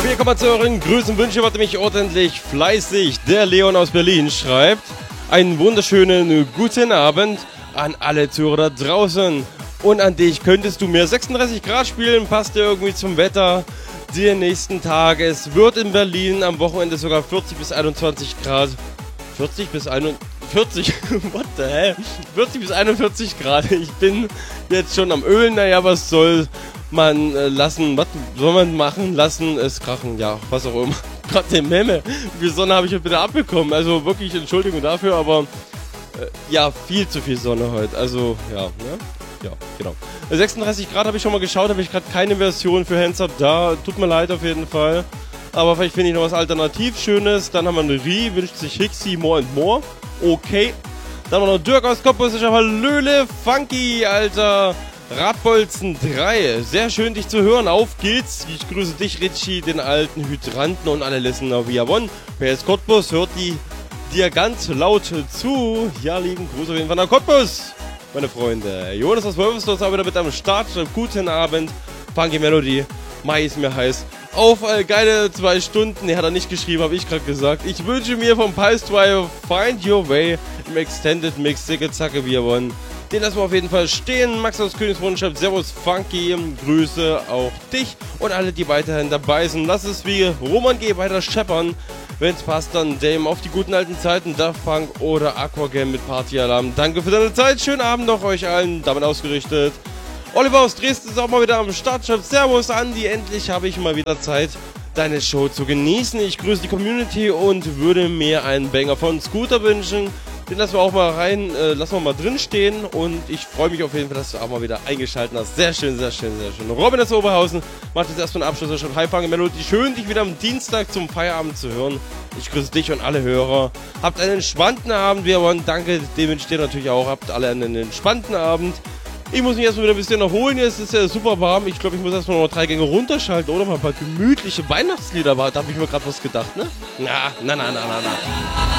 Willkommen zu euren Grüßen und Wünschen, warte mich ordentlich fleißig. Der Leon aus Berlin schreibt: einen wunderschönen guten Abend an alle Zuhörer da draußen. Und an dich, könntest du mir 36 Grad spielen, passt dir irgendwie zum Wetter. Die nächsten Tage, es wird in Berlin am Wochenende sogar 40 bis 21 Grad. 40 bis 41, what the hell? 40 bis 41 Grad. Ich bin jetzt schon am Ölen, naja, was soll man lassen, was soll man machen, lassen es krachen, ja, was auch immer. Gott, den Memme, wie Sonne habe ich heute wieder abbekommen, also wirklich Entschuldigung dafür, aber ja, viel zu viel Sonne heute, also ja, ne? Ja, genau. 36 Grad habe ich schon mal geschaut, habe ich gerade keine Version für Hands Up da, tut mir leid auf jeden Fall, aber vielleicht finde ich noch was alternativ Schönes. Dann haben wir eine Rie, wünscht sich Hixi, more and more, okay. Dann haben wir noch Dirk aus Cottbus, ich habe Hallöle, Funky, Alter. Radbolzen 3, sehr schön dich zu hören, auf geht's. Ich grüße dich, Richie, den alten Hydranten und alle Listener via One. PS Cottbus hört dir ganz laut zu. Ja, lieben Gruß auf jeden Fall nach Cottbus, meine Freunde. Jonas aus Wolfsdorf ist wieder mit am Start. Guten Abend, Funky Melody, Mai ist mir heiß. Auf geile 2 Stunden, ne, hat er nicht geschrieben, habe ich gerade gesagt. Ich wünsche mir vom Pulse Drive Find Your Way im Extended Mix, Zicke Zacke via One. Den lassen wir auf jeden Fall stehen. Max aus Königsbrunn schreibt: Servus Funky, Grüße auch dich und alle, die weiterhin dabei sind. Lass es wie Roman G. weiter scheppern. Wenn's passt, dann Dame auf die guten alten Zeiten, Daft Punk oder Aquagame mit Partyalarm. Danke für deine Zeit, schönen Abend noch euch allen, damit ausgerichtet. Oliver aus Dresden ist auch mal wieder am Start, schreibt: Servus Andi, endlich habe ich mal wieder Zeit, deine Show zu genießen. Ich grüße die Community und würde mir einen Banger von Scooter wünschen. Den lassen wir auch mal rein, lassen wir mal drin stehen und ich freue mich auf jeden Fall, dass du auch mal wieder eingeschaltet hast. Sehr schön, sehr schön, sehr schön. Robin aus Oberhausen macht jetzt erstmal einen Abschluss. Er schreibt: Hi Funky Melody, schön dich wieder am Dienstag zum Feierabend zu hören. Ich grüße dich und alle Hörer. Habt einen entspannten Abend, wir wollen, danke, den wünsche ich dir natürlich auch. Habt alle einen entspannten Abend. Ich muss mich erstmal wieder ein bisschen erholen, jetzt ist ja super warm. Ich glaube, ich muss erstmal noch 3 Gänge runterschalten oder mal ein paar gemütliche Weihnachtslieder. Da habe ich mir gerade was gedacht, ne? Na.